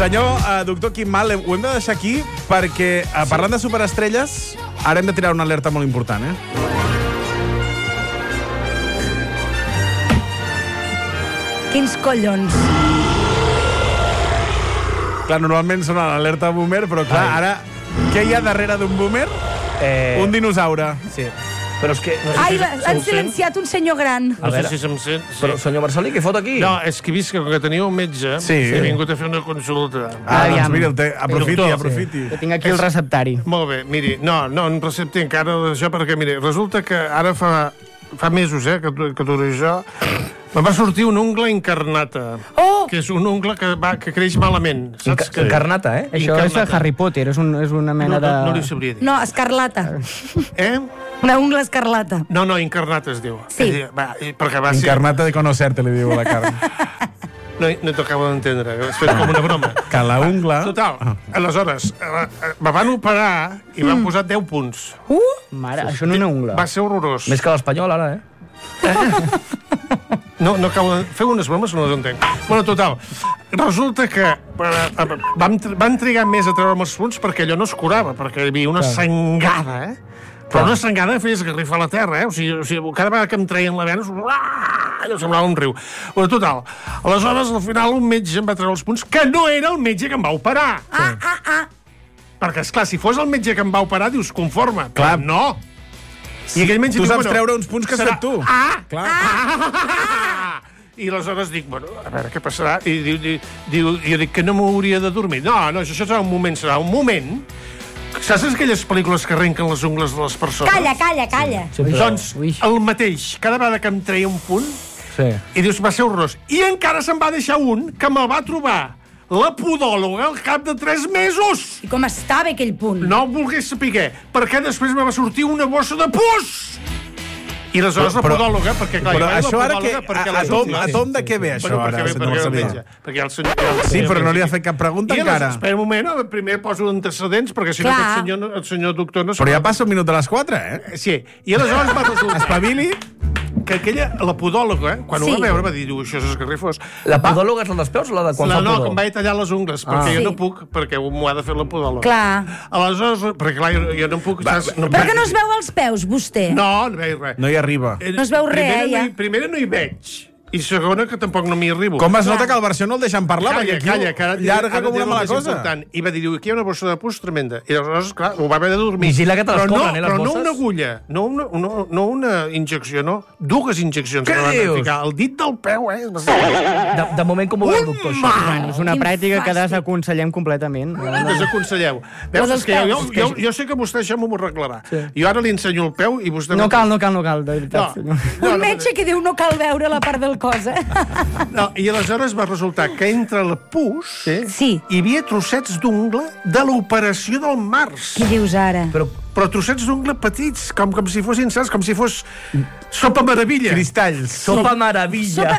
Senyor doctor Quim Mal, ho hem de deixar aquí perquè, parlant de superestrelles, ara hem de tirar una alerta molt important, Quins collons. Clar, normalment sona l'alerta boomer, però clar, ara, què hi ha darrere d'un boomer? Un dinosaure. Sí. Però és que... Ai, han silenciat un senyor gran. No sé si se'm sent... Però, senyor Marcelí, què fot aquí? No, és que he vist que teniu un metge, he vingut a fer una consulta. Doncs mira, aprofiti. Que tinc aquí el receptari. Molt bé, miri, no en recepti encara això, perquè, miri, resulta que ara fa mesos, que dura això, me va sortir un ungla incarnata. Oh! Que és un ungla que creix malament. Incarnata, Això és de Harry Potter, és una mena de... No li sabria dir. No, escarlata. Una ungla escarlata. No, incarnata es diu. Sí. Perquè va ser... Incarnata de conocerte, li diu a la carn. No t'acabo d'entendre, és com una broma. Que la ungla... Total, aleshores, me van operar i van posar 10 punts. Mare, això no és una ungla. Va ser horrorós. Més que l'espanyol, ara, No acabo de... Feu unes bromes, no les entenc. Bueno, total, resulta que van trigar més a treure'm els punts perquè allò no es curava, perquè hi havia una sangada, Però una sangada feia esgarrifar la terra, O sigui, cada vegada que em treien la vena, allò semblava un riu. Bueno, total, aleshores, al final, un metge em va treure els punts, que no era el metge que em va operar. Perquè, esclar, si fos el metge que em va operar, dius, conforme. Clar, no. I aquell metge tu diu, saps treure uns punts que has fet tu. I aleshores dic, bueno, a veure què passarà. I jo dic que no m'hauria de dormir. No, això serà un moment. Saps aquelles pel·lícules que arrenquen les ungles de les persones? Calla. Doncs el mateix. Cada vegada que em treia un punt, i dius, va ser horrorós. I encara se'n va deixar un que me'l va trobar la podòloga al cap de 3 mesos. I com estava aquell punt? No volgués saber, perquè després me va sortir una bossa de pus. I aleshores la podòloga, perquè clar... Però això ara que... A tom de què ve això, ara? Perquè el senyor... Sí, però no li ha fet cap pregunta encara. Espera un moment, primer poso antecedents, perquè si no el senyor doctor no... Però ja passa un minut de les 4, Sí, i aleshores va resultar... Espavili... que la podòloga, quan ho va veure, va dir, això és esgarrifós. La podòloga és la dels peus o la de quan fa pudor? No, que em vaig tallar les ungles, perquè jo no puc, perquè m'ho ha de fer la podòloga. Clar. Aleshores, perquè clar, jo no puc... Però que no es veu els peus, vostè? No veig res. No hi arriba. No es veu res, ja. Primera no hi veig. I segona, que tampoc no m'hi arribo. Com es nota que el versió no el deixen parlar? Calla, llarga com una mala cosa. I va dir, aquí hi ha una bossa de pus tremenda. I aleshores, clar, ho va haver de dormir. Vigila que te les cobren, les bosses. Però no una agulla, no una injecció, no. 2 injeccions. Què dius? El dit del peu, De moment, com ho veu el doctor? És una pràctica que desaconsellem completament. Desaconselleu. Veus, jo sé que vostè això m'ho arreglarà. Jo ara li ensenyo el peu i vostè... No cal, de veritat. Un metge que diu no cal veure la part del cosa. I aleshores va resultar que entre el pus hi havia trossets d'ungla de l'operació del març. Què dius ara? Però trossets d'ungla petits, com si fossin, saps? Com si fos sopa meravella. Cristalls. Sopa meravella.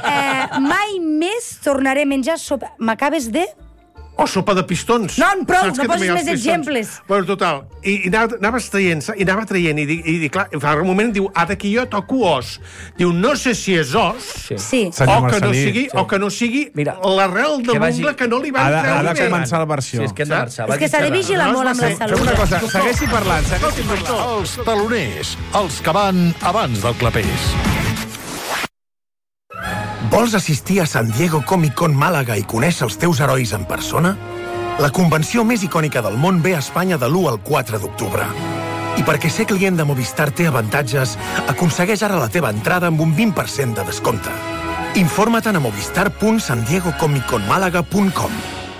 Mai més tornaré a menjar sopa. M'acabes de... O sopa de pistons. No, prou, no posis més exemples. Bueno, total, i anava traient, i clar, fa un moment diu, ara que jo toco os. Diu, no sé si és os, o que no sigui l'arrel de l'ungla que no li van treure. Ha de començar la versió. És que s'ha de vigilar molt amb la salut. Fem una cosa, segueixi parlant. Els taloners, els que van abans del clapés. Vols assistir a San Diego Comic Con Màlaga i conèixer els teus herois en persona? La convenció més icònica del món ve a Espanya de l'1 al 4 d'octubre. I perquè ser client de Movistar té avantatges, aconsegueix ara la teva entrada amb un 20% de descompte. Informa-te'n a movistar.sandiegocomicconmalaga.com.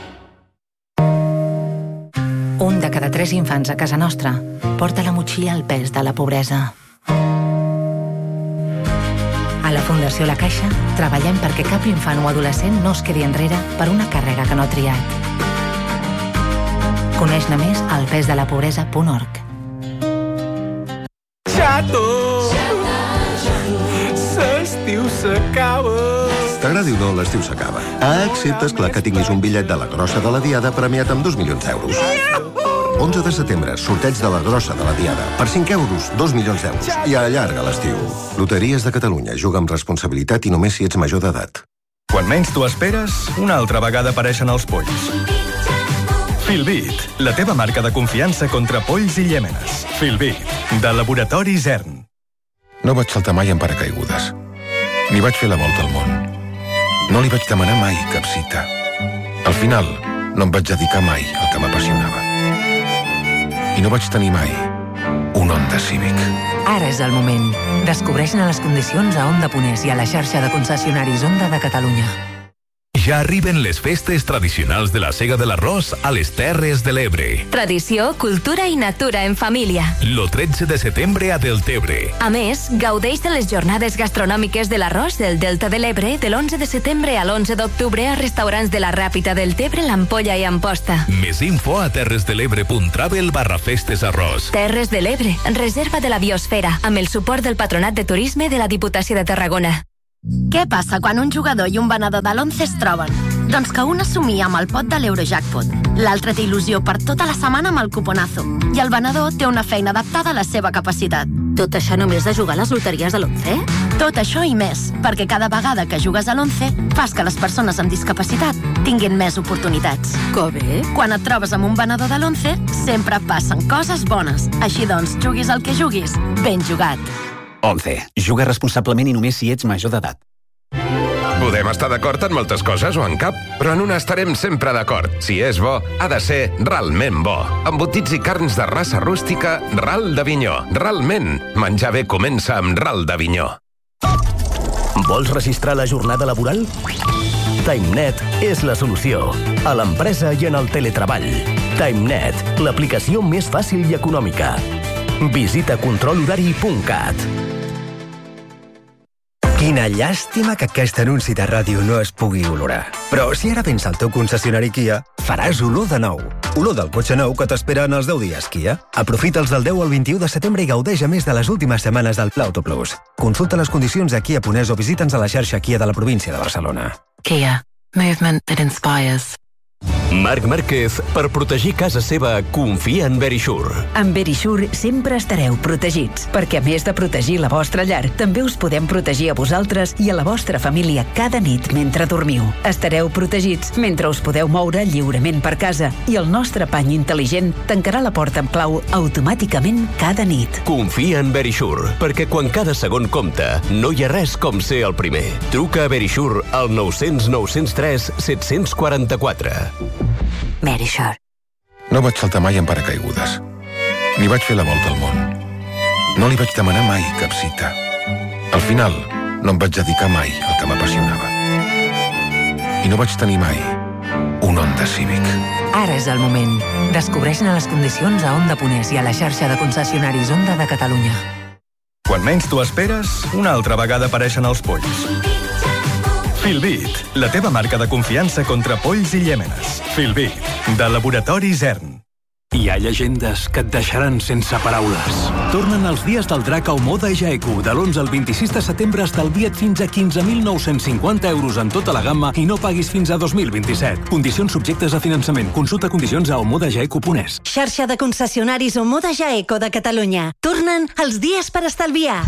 Un de cada 3 infants a casa nostra porta la motxilla al pes de la pobresa. A la Fundació La Caixa treballem perquè cap infant o adolescent no es quedi enrere per una càrrega que no ha triat. Coneix-ne més al pesdelapobresa.org. Xato! L'estiu s'acaba! T'agradi o no, l'estiu s'acaba. Excepte, esclar, que tinguis un bitllet de la Grossa de la Diada premiat amb 2 milions d'euros. 11 de setembre, sorteig de la Grossa de la Diada. Per 5 euros, 2 milions d'euros. I allarga l'estiu. Loteries de Catalunya. Juga amb responsabilitat i només si ets major d'edat. Quan menys t'ho esperes, una altra vegada apareixen els polls. Filbit, la teva marca de confiança contra polls i llèmenes. Filbit, de Laboratori Zern. No vaig saltar mai en paracaigudes. Ni vaig fer la volta al món. No li vaig demanar mai cap cita. Al final, no em vaig dedicar mai al que m'apassionava. I no vaig tenir mai un Honda Civic. Ara és el moment. Descobreix-ne les condicions a Honda.es i a la xarxa de concessionaris Honda de Catalunya. Ja arriben les festes tradicionals de la Sega de l'Arròs a les Terres de l'Ebre. Tradició, cultura i natura en família. Lo 13 de setembre a Deltebre. A més, gaudeix de les jornades gastronòmiques de l'arròs del Delta de l'Ebre de l'11 de setembre a l'11 d'octubre a restaurants de la Ràpita Deltebre, l'Ampolla i Amposta. Més info a terresdelebre.travel/festesarròs. Terres de l'Ebre, reserva de la biosfera, amb el suport del Patronat de Turisme de la Diputació de Tarragona. Què passa quan un jugador i un venedor de l'11 es troben? Doncs que un assumia amb el pot de l'Eurojackpot, l'altre té il·lusió per tota la setmana amb el cuponazo, i el venedor té una feina adaptada a la seva capacitat. Tot això només de jugar a les loteries de l'11? Tot això i més, perquè cada vegada que jugues a l'11 fas que les persones amb discapacitat tinguin més oportunitats. Que bé! Quan et trobes amb un venedor de l'11, sempre passen coses bones. Així doncs, juguis el que juguis, ben jugat. 11. Juga responsablement i només si ets major d'edat. Podem estar d'acord en moltes coses o en cap, però en una estarem sempre d'acord. Si és bo, ha de ser realment bo. Embotits i carns de raça rústica, Ral d'Avinyó. Realment, menjar bé comença amb Ral d'Avinyó. Vols registrar la jornada laboral? TimeNet és la solució. A l'empresa i en el teletreball. TimeNet, l'aplicació més fàcil i econòmica. Visita controlhorari.cat. Quina llàstima que aquest anunci de ràdio no es pugui olorar. Però si ara vens al teu concessionari Kia, faràs olor de nou. Olor del cotxe nou que t'espera en els 10 dies Kia. Aprofita'ls del 10 al 21 de setembre i gaudeix a més de les últimes setmanes del Pla Auto Plus. Consulta les condicions a Kia.es o visita'ns a la xarxa Kia de la província de Barcelona. Kia. Movement that inspires. Marc Márquez, per protegir casa seva, confia en Verisure. Amb Verisure sempre estareu protegits, perquè a més de protegir la vostra llar, també us podem protegir a vosaltres i a la vostra família cada nit mentre dormiu. Estareu protegits mentre us podeu moure lliurement per casa i el nostre pany intel·ligent tancarà la porta amb clau automàticament cada nit. Confia en Verisure, perquè quan cada segon compta, no hi ha res com ser el primer. Truca a Verisure al 900 903 744. Verisure. No vaig saltar mai en paracaigudes. Ni vaig fer la volta al món. No li vaig demanar mai cap cita. Al final, no em vaig dedicar mai al que m'apassionava. I no vaig tenir mai un Honda Civic. Ara és el moment. Descobreix-ne les condicions a Honda.es i a la xarxa de concessionaris Honda de Catalunya. Quan menys t'ho esperes, una altra vegada apareixen els polls. Filbit, la teva marca de confiança contra polls i llèmenes. Filbit, de Laboratori Zern. Hi ha llegendes que et deixaran sense paraules. Tornen els dies del drac a Omoda Jaeku. De l'11 al 26 de setembre estalvia't fins a 15.950 euros en tota la gamma i no paguis fins a 2027. Condicions subjectes a finançament. Consulta condicions a omodajaeku.es. Xarxa de concessionaris Omoda Jaeco de Catalunya. Tornen els dies per estalviar.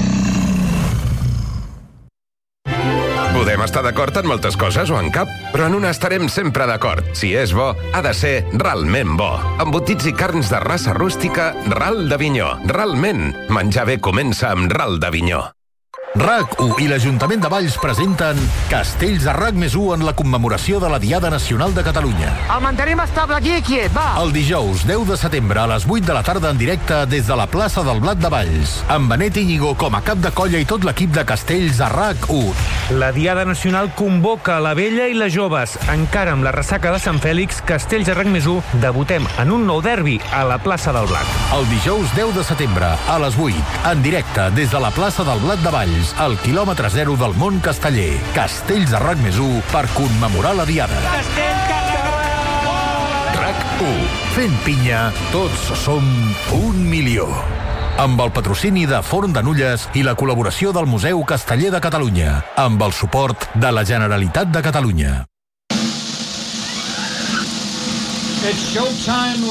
Podem estar d'acord en moltes coses o en cap, però en una estarem sempre d'acord. Si és bo, ha de ser realment bo. Embotits i carns de raça rústica, Ral d'Avinyó. Realment, menjar bé comença amb Ral d'Avinyó. RAC1 i l'Ajuntament de Valls presenten Castells de RAC+1 en la commemoració de la Diada Nacional de Catalunya. El mantenim estable aquí i quiet, va! El dijous 10 de setembre a les 8 de la tarda en directe des de la plaça del Blat de Valls, amb Benet Íñigo com a cap de colla i tot l'equip de Castells de RAC1. La Diada Nacional convoca la vella i les joves. Encara amb la ressaca de Sant Fèlix, Castells de RAC+1 debutem en un nou derbi a la plaça del Blat. El dijous 10 de setembre a les 8, en directe des de la plaça del Blat de Valls, al quilòmetre 0 del món casteller. Castells de RAC+1 per commemorar la Diada. RAC1. Fent pinya, tots som 1 milió. Amb el patrocini de Forn de Nulles i la col·laboració del Museu Casteller de Catalunya, amb el suport de la Generalitat de Catalunya. It's showtime.